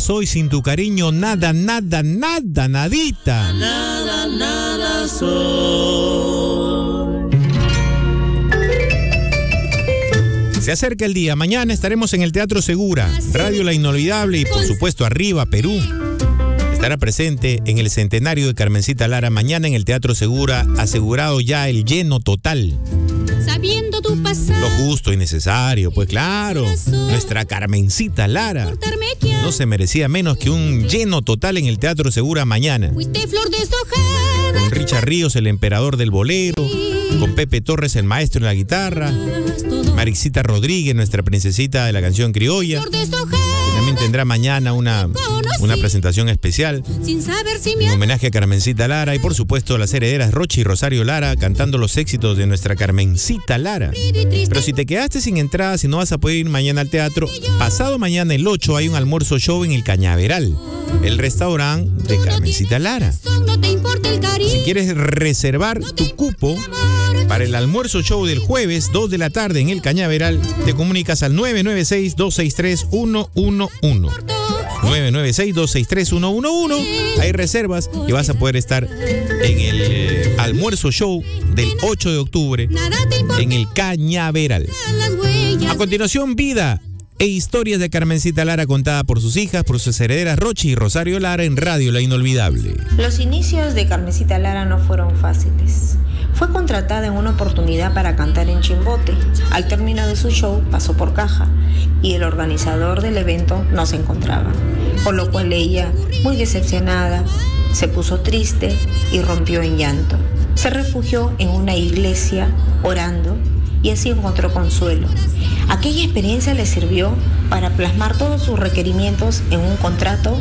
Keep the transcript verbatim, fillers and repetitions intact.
soy, sin tu cariño nada, nada, nada, nadita. Nada, nada soy. Se acerca el día. Mañana estaremos en el Teatro Segura, Radio La Inolvidable y por supuesto Arriba, Perú. Estará presente en el centenario de Carmencita Lara. Mañana en el Teatro Segura, asegurado ya el lleno total. Sabiendo tu pasado, Lo justo y necesario, pues claro. Nuestra Carmencita Lara no se merecía menos que un lleno total en el Teatro Segura mañana. fuiste flor deshojada, Con Richard Ríos, el emperador del bolero, con Pepe Torres, el maestro en la guitarra, Marixita Rodríguez, nuestra princesita de la canción criolla, flor que deshojada, también tendrá mañana una, una presentación especial sin saber si mi en homenaje a Carmencita Lara y por supuesto las herederas Rochi y Rosario Lara cantando los éxitos de nuestra Carmencita Lara. Pero si te quedaste sin entrada, si no vas a poder ir mañana al teatro, pasado mañana el ocho hay un almuerzo show en el Cañaveral, el restaurante de Carmencita Lara. no te importa el cariño. Si quieres reservar tu cupo para el almuerzo show del jueves, dos de la tarde en el Cañaveral, te comunicas al nueve nueve seis, dos seis tres, uno uno uno. nueve nueve seis, dos seis tres, uno uno uno. Hay reservas y vas a poder estar en el eh, almuerzo show del ocho de octubre Nada te importa en el Cañaveral. las huellas. A continuación, vida e historias de Carmencita Lara contada por sus hijas, por sus herederas Rochi y Rosario Lara en Radio La Inolvidable. Los inicios de Carmencita Lara no fueron fáciles. Fue contratada en una oportunidad para cantar en Chimbote. Al término de su show pasó por caja y el organizador del evento no se encontraba, por lo cual ella, muy decepcionada, se puso triste y rompió en llanto. Se refugió en una iglesia orando y así encontró consuelo. Aquella experiencia le sirvió para plasmar todos sus requerimientos en un contrato